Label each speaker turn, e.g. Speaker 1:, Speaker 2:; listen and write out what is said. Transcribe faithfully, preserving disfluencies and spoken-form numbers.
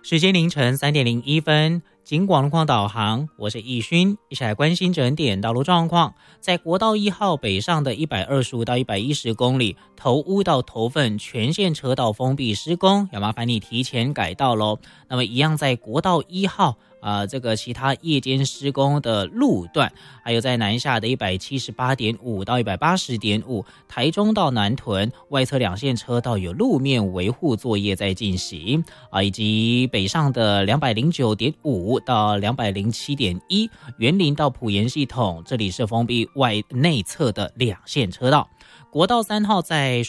Speaker 1: 时间凌晨三点零一分，经广路况导航，我是易勋，一起来关心整点道路状况。在国道一号北上的一百二十五到一百一十公里，头屋到头份全线车道封闭施工，要麻烦你提前改道咯。那么一样在国道一号啊、呃，这个其他夜间施工的路段，还有在南下的一百七十八点五到一百八十点五，台中到南屯外侧两线车道有路面维护作业在进行啊，以及北上的两百零九点五到两百零七点一，园林到埔盐系统，这里是封闭外内侧的两线车道。国道三号在